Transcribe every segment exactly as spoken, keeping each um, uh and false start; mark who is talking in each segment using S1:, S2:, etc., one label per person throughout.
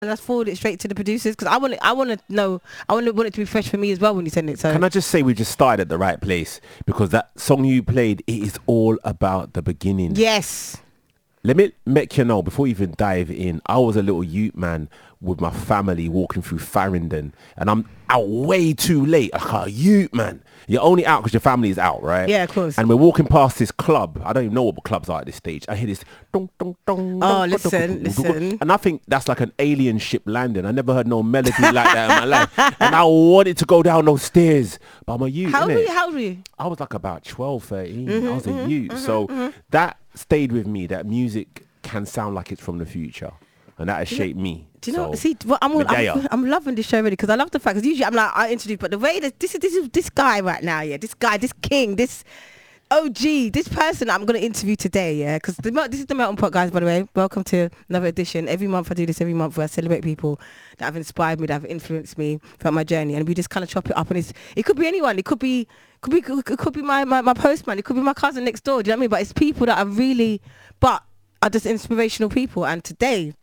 S1: and let's forward it straight to the producers because I want it, I want to know. I want, want it to be fresh for me as well when you send it. So
S2: can I just say we just started at the right place because that song you played, it is all about the beginning.
S1: Yes.
S2: Let me make you know, before you even dive in, I was a little youth man with my family walking through Farringdon, and I'm out way too late. Like a youth man. You're only out because your family is out, right?
S1: Yeah, of course.
S2: And we're walking past this club. I don't even know what clubs are at this stage. I hear this. Dong, dong, dong,
S1: Oh,
S2: dong,
S1: listen,
S2: dong, dong, dong,
S1: listen.
S2: And I think that's like an alien ship landing. I never heard no melody like that in my life. And I wanted to go down those stairs. But I'm a youth,
S1: How old
S2: innit?
S1: were you? How old were you?
S2: I was like about twelve, thirteen.
S1: Mm-hmm,
S2: I was a
S1: mm-hmm,
S2: youth.
S1: mm-hmm,
S2: so
S1: mm-hmm.
S2: that stayed with me, that music can sound like it's from the future. And that has shaped me.
S1: Do you know?
S2: So,
S1: See, well, I'm,
S2: Medea.
S1: I'm I'm loving this show already because I love the fact because usually I'm like I introduce, but the way that this is this is this guy right now, yeah, this guy, this king, this O G, this person I'm gonna interview today, yeah, because this is the Melting Pot, guys. By the way, welcome to another edition. Every month I do this. Every month where I celebrate people that have inspired me, that have influenced me throughout my journey, and we just kind of chop it up. And it's it could be anyone. It could be could be it could be my, my my postman. It could be my cousin next door. Do you know what I mean? But it's people that are really, but are just inspirational people. And today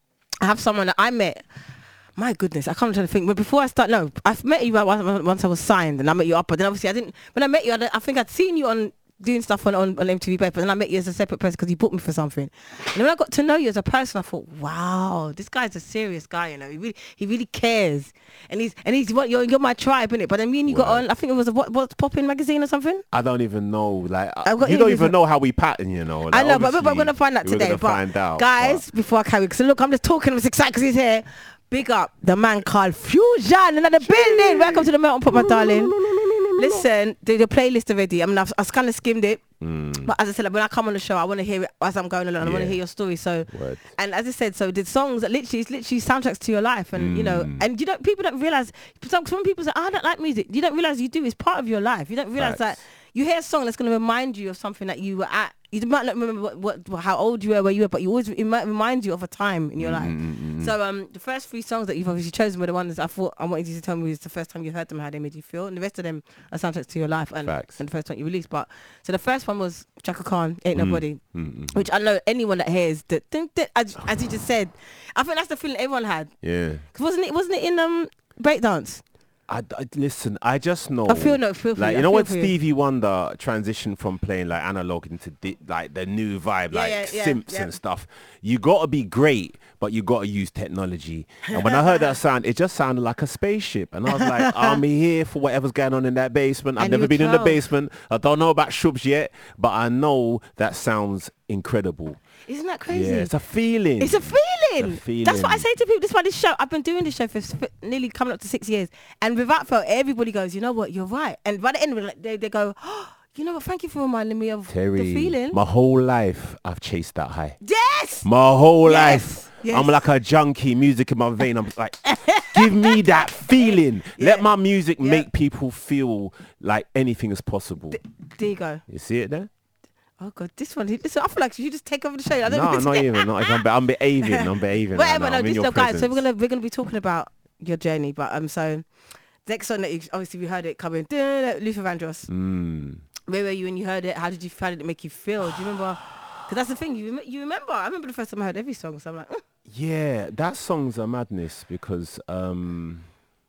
S1: I have someone that I met. My goodness, I can't try to think. But before I start, no, I've met you once, once I was signed, and I met you up. But then obviously I didn't. When I met you, I, I think I'd seen you on doing stuff on, on, on M T V Bed, but then I met you as a separate person because you booked me for something. And when I got to know you as a person, I thought, wow, this guy's a serious guy. You know, he really he really cares, and he's and he's what you're you're my tribe, innit? But then me and you got
S2: Right.
S1: on. I think it was a what what's Poppin' magazine or something.
S2: I don't even know. Like,
S1: I've got
S2: you don't
S1: interviews
S2: even
S1: with-
S2: know how we pattern, you know. Like,
S1: I know, but, but
S2: obviously,
S1: we're gonna find out
S2: we're
S1: today.
S2: gonna
S1: But
S2: find out,
S1: guys,
S2: but-
S1: before I carry, because look, I'm just talking. I'm just excited because he's here. Big up the man called Fusion in the building. Welcome to the Melting Pot, my darling. Listen, the, the playlist already. I mean, I've, I've kind of skimmed it,
S2: Mm,
S1: but as I said, like, when I come on the show, I want to hear it as I'm going along. I want to
S2: Yeah.
S1: hear your story. So,
S2: word.
S1: and as I said, so the songs that literally, it's literally soundtracks to your life, and you know,
S2: Mm.
S1: and you don't, people don't realize. Some some people say, oh, I don't like music. You don't realize you do. It's part of your life. You don't realize that
S2: Facts.
S1: you hear a song that's going to remind you of something that you were at. You might not remember what, what how old you were, where you were, but you always it might remind you of a time in your life.
S2: Mm-mm-mm.
S1: So um, the first three songs that you've obviously chosen were the ones I thought I wanted you to tell me was the first time you heard them, how they made you feel, and the rest of them are soundtracks to your life and,
S2: Facts.
S1: and the first one you released. But so the first one was Chaka Khan, Ain't
S2: Mm.
S1: Nobody,
S2: Mm-mm.
S1: which I know anyone that hears that, think that as, as you just said, I think that's the feeling everyone had.
S2: Yeah.
S1: 'Cause wasn't it? Wasn't it in um breakdance?
S2: I, I listen. I just know.
S1: I feel no, feel for
S2: Like
S1: you.
S2: you
S1: I
S2: know
S1: feel
S2: when
S1: for you.
S2: Stevie Wonder transitioned from playing like analog into di- like the new vibe,
S1: Yeah,
S2: like
S1: yeah, yeah,
S2: synths
S1: yeah.
S2: and stuff. You gotta be great, but you gotta use technology. And when I heard that sound, it just sounded like a spaceship. And I was like, I'm here for whatever's going on in that basement. I've
S1: And you
S2: never
S1: were
S2: been in the
S1: twelve.
S2: basement. I don't know about Shubs yet, but I know that sounds incredible.
S1: Isn't that crazy?
S2: Yeah, it's a feeling.
S1: It's a feeling.
S2: feeling.
S1: That's what I say to people. That's why this show, I've been doing this show for s- nearly coming up to six years. And without fail, everybody goes, you know what, you're right. And by the end of it, they, they go, oh, you know what, thank you for reminding me of
S2: Terry,
S1: the feeling.
S2: my whole life I've chased that high.
S1: Yes!
S2: My whole
S1: Yes,
S2: life.
S1: yes.
S2: I'm like a junkie, music in my vein. I'm like, give me that feeling.
S1: Yeah.
S2: Let my music
S1: Yeah.
S2: make people feel like anything is possible.
S1: There you go.
S2: You see it there?
S1: Oh, God, this one, listen, I feel like you just take over the show. I don't
S2: No,
S1: even
S2: not even. Not even. I'm, be- I'm behaving. I'm behaving. right
S1: Whatever,
S2: now.
S1: no,
S2: I'm in
S1: this
S2: your
S1: little guys. So we're
S2: presence.
S1: gonna we're gonna be talking about your journey. But um, so next song that you obviously we heard it coming, Luther Vandross.
S2: Mm.
S1: Where were you when you heard it? How did you how did it make you feel? Do you remember? Because that's the thing. You rem- you remember? I remember the first time I heard every song. So I'm like, "Mm."
S2: Yeah, that song's a madness because um,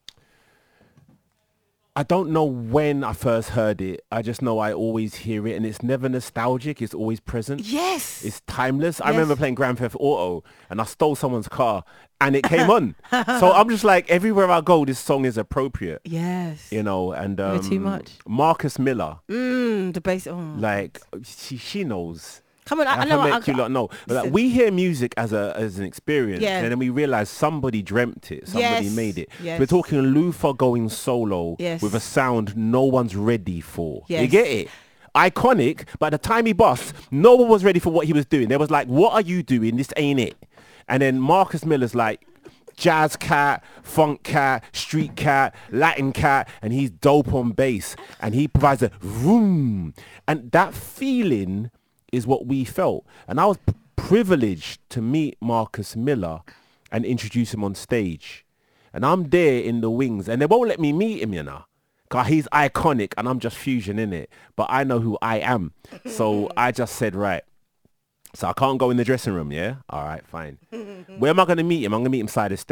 S2: I don't know when I first heard it. I just know I always hear it, and it's never nostalgic. It's always present.
S1: yes.
S2: It's timeless. I
S1: Yes.
S2: remember playing Grand Theft Auto and I stole someone's car and it came on. So I'm just like, everywhere I go, this song is appropriate,
S1: yes.
S2: you know, and
S1: Never
S2: um,
S1: too much.
S2: Marcus Miller,
S1: Mm, the bass. Oh.
S2: like she, she knows.
S1: Come on, I, I
S2: Like,
S1: know.
S2: I
S1: I,
S2: make you lot know. But, like,
S1: listen.
S2: we hear music as a as an experience,
S1: Yeah.
S2: and then we realize somebody dreamt it, somebody
S1: Yes,
S2: made it.
S1: yes.
S2: We're talking Luther going solo
S1: Yes.
S2: with a sound no one's ready for. You
S1: Yes.
S2: get it? Iconic, but at the time he bust, no one was ready for what he was doing. They was like, what are you doing? This ain't it. And then Marcus Miller's like, jazz cat, funk cat, street cat, Latin cat, and he's dope on bass. And he provides a room. And that feeling is what we felt. And I was p- privileged to meet Marcus Miller and introduce him on stage. And I'm there in the wings, and they won't let me meet him, you know. Cause he's iconic and I'm just fusion in it. But I know who I am. So I just said, right, So I can't go in the dressing room, yeah? All right, fine. Where am I going to meet him? I'm going to meet him side of